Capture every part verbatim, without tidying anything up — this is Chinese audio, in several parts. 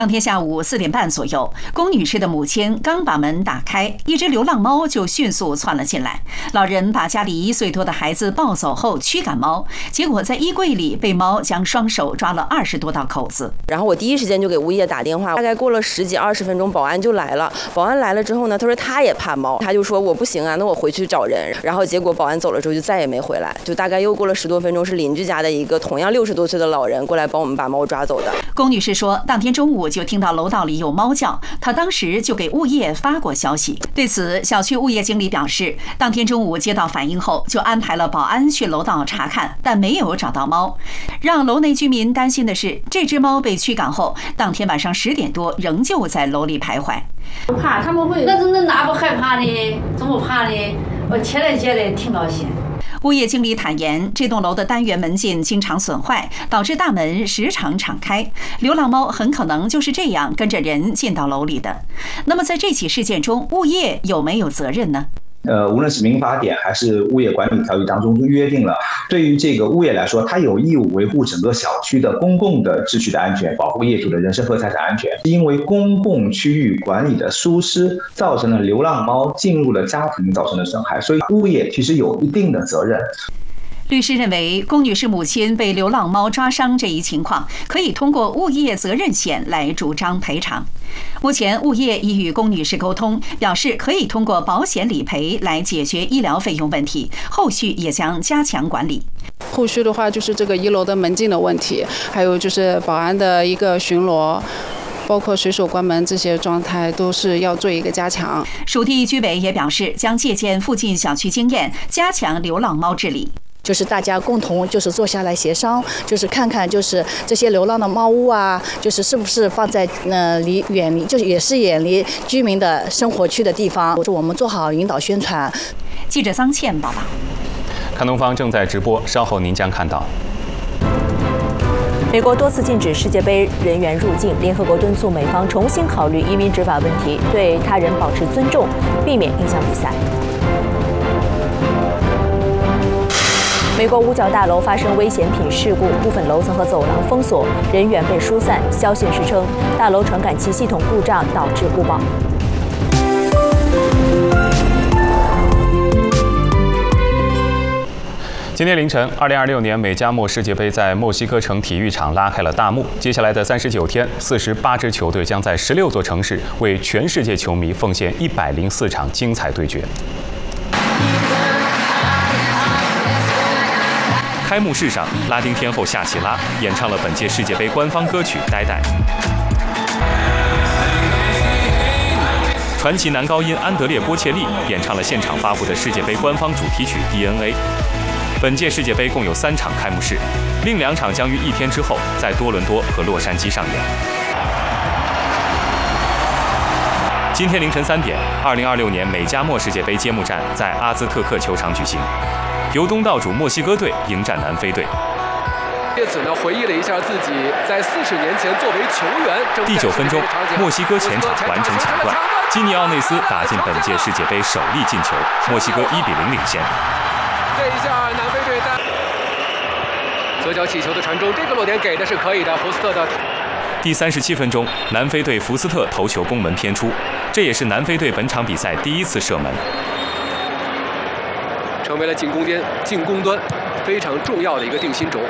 当天下午四点半左右，龚女士的母亲刚把门打开，一只流浪猫就迅速窜了进来。老人把家里一岁多的孩子抱走后驱赶猫，结果在衣柜里被猫将双手抓了二十多道口子。 然后我第一时间就给物业打电话，大概过了十几二十分钟，保安就来了。保安来了之后呢，他说他也怕猫，他就说我不行啊，那我回去找人。然后结果保安走了之后就再也没回来，就大概又过了十多分钟，是邻居家的一个同样六十多岁的老人过来帮我们把猫抓走的。 龚女士说，当天中午就听到楼道里有猫叫，她当时就给物业发过消息。对此，小区物业经理表示，当天中午接到反映后，就安排了保安去楼道查看，但没有找到猫。让楼内居民担心的是，这只猫被驱赶后，当天晚上十点多仍旧在楼里徘徊。 怕他们会，那那哪不害怕呢？怎么怕呢？我前来接来挺闹心。 物业经理坦言，这栋楼的单元门禁经常损坏，导致大门时常敞开，流浪猫很可能就是这样跟着人进到楼里的。那么在这起事件中，物业有没有责任呢？ 呃，无论是民法典还是物业管理条例当中都约定了，对于这个物业来说，他有义务维护整个小区的公共的秩序的安全，保护业主的人身和财产安全。因为公共区域管理的疏失，造成了流浪猫进入了家庭造成的损害，所以物业其实有一定的责任。 律师认为，龚女士母亲被流浪猫抓伤这一情况，可以通过物业责任险来主张赔偿。目前，物业已与龚女士沟通，表示可以通过保险理赔来解决医疗费用问题，后续也将加强管理。 后续的话，就是这个一楼的门禁的问题，还有就是保安的一个巡逻，包括随手关门这些状态都是要做一个加强。 属地居委也表示，将借鉴附近小区经验，加强流浪猫治理。 就是大家共同就是坐下来协商，就是看看就是这些流浪的猫屋啊，就是是不是放在呃离远离，就是也是远离居民的生活区的地方，就是我们做好引导宣传。 记者桑倩报道。 看东方正在直播，稍后您将看到。 美国多次禁止世界杯人员入境，联合国敦促美方重新考虑移民执法问题，对他人保持尊重，避免影响比赛。美国五角大楼发生危险品事故，部分楼层和走廊封锁，人员被疏散。消息人士称，大楼传感器系统故障导致误报。 今天凌晨，二零二六年美加墨世界杯在墨西哥城体育场拉开了大幕。接下来的三十九天，四十八支球队将在十六座城市为全世界球迷奉献一百零四场精彩对决。开幕式上，拉丁天后夏奇拉演唱了本届世界杯官方歌曲《呆呆》。传奇男高音安德烈·波切利演唱了现场发布的世界杯官方主题曲《D N A》。本届世界杯共有三场开幕式，另两场将于一天之后在多伦多和洛杉矶上演。今天凌晨三点，二零二六年美加墨世界杯揭幕战在阿兹特克球场举行。由东道主墨西哥队迎战南非队。 借此呢，回忆了一下自己在四十年前作为球员。 第九分钟，墨西哥前场完成抢断，基尼奥内斯打进本届世界杯首粒进球，墨西哥一比零领先。 这一下南非队在左脚起球的传中，这个落点给的是可以的，福斯特的。 第三十七分钟，南非队福斯特头球攻门偏出，这也是南非队本场比赛第一次射门。 成为了进攻端进攻端非常重要的一个定心轴。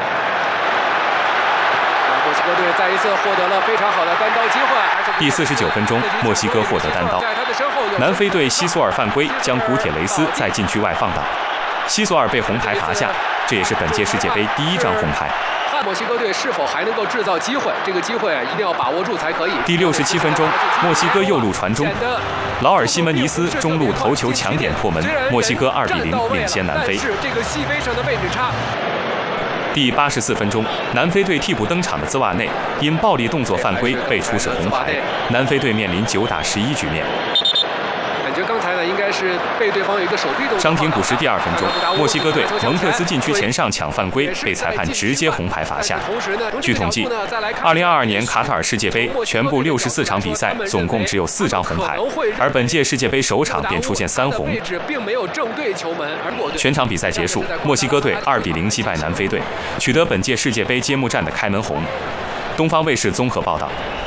墨西哥队再一次获得了非常好的单刀机会。 第四十九分钟，墨西哥获得单刀，南非队西索尔犯规，将古铁雷斯在禁区外放倒，西索尔被红牌罚下，这也是本届世界杯第一张红牌。 墨西哥队是否还能够制造机会？这个机会一定要把握住才可以。 第六十七分钟，墨西哥右路传中，劳尔西门尼斯中路头球抢点破门，墨西哥二比零领先南非。 这个细微上的位置差。 第八十四分钟，南非队替补登场的兹瓦内因暴力动作犯规被出示红牌，南非队面临九打十一局面。 感觉刚才呢，应该是被对方有一个手臂动作。 伤停补时第二分钟，墨西哥队蒙特斯禁区前上抢犯规，被裁判直接红牌罚下。据统计，二零二二年卡塔尔世界杯全部六十四场比赛，总共只有四张红牌，而本届世界杯首场便出现三红。全场比赛结束，墨西哥队二比零击败南非队，取得本届世界杯揭幕战的开门红。东方卫视综合报道。